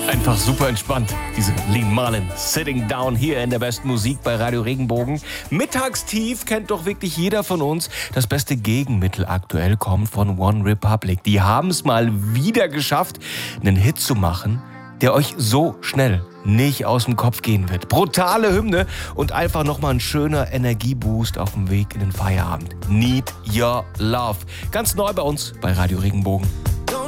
Einfach super entspannt, diese Lean Marlin, Sitting Down hier in der besten Musik bei Radio Regenbogen. Mittagstief kennt doch wirklich jeder von uns. Das beste Gegenmittel aktuell kommt von One Republic. Die haben es mal wieder geschafft, einen Hit zu machen, der euch so schnell nicht aus dem Kopf gehen wird. Brutale Hymne und einfach nochmal ein schöner Energieboost auf dem Weg in den Feierabend. Need Your Love. Ganz neu bei uns bei Radio Regenbogen.